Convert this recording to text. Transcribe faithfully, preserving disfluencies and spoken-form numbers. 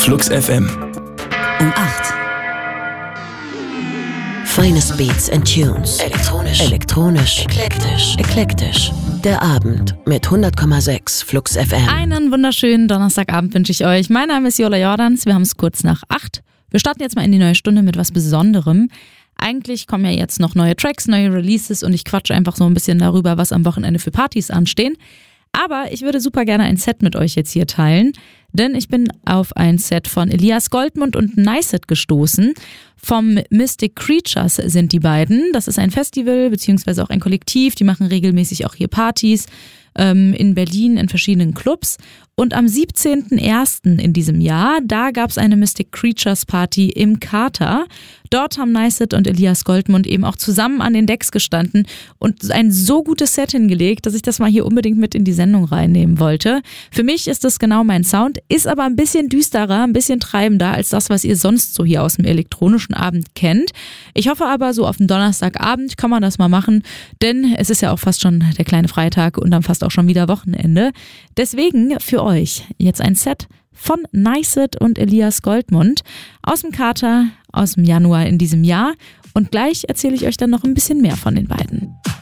Flux F M. Um acht. Finest Beats and Tunes. Elektronisch. Elektronisch. Eklektisch. Eklektisch. Der Abend mit hundert Komma sechs Flux F M. Einen wunderschönen Donnerstagabend wünsche ich euch. Mein Name ist Jola Jordans. Wir haben es kurz nach acht. Wir starten jetzt mal in die neue Stunde mit was Besonderem. Eigentlich kommen ja jetzt noch neue Tracks, neue Releases und ich quatsche einfach so ein bisschen darüber, was am Wochenende für Partys anstehen. Aber ich würde super gerne ein Set mit euch jetzt hier teilen, denn ich bin auf ein Set von Elias Goldmund und Nicet gestoßen. Vom Mystic Creatures sind die beiden. Das ist ein Festival beziehungsweise auch ein Kollektiv. Die machen regelmäßig auch hier Partys ähm, in Berlin in verschiedenen Clubs. Und am siebzehnten ersten in diesem Jahr, da gab es eine Mystic Creatures Party im Kater. Dort haben Nicet und Elias Goldmund eben auch zusammen an den Decks gestanden und ein so gutes Set hingelegt, dass ich das mal hier unbedingt mit in die Sendung reinnehmen wollte. Für mich ist das genau mein Sound, ist aber ein bisschen düsterer, ein bisschen treibender als das, was ihr sonst so hier aus dem elektronischen Abend kennt. Ich hoffe aber, so auf den Donnerstagabend kann man das mal machen, denn es ist ja auch fast schon der kleine Freitag und dann fast auch schon wieder Wochenende. Deswegen für euch jetzt ein Set von Nicet und Elias Goldmund aus dem Kater aus dem Januar in diesem Jahr und gleich erzähle ich euch dann noch ein bisschen mehr von den beiden.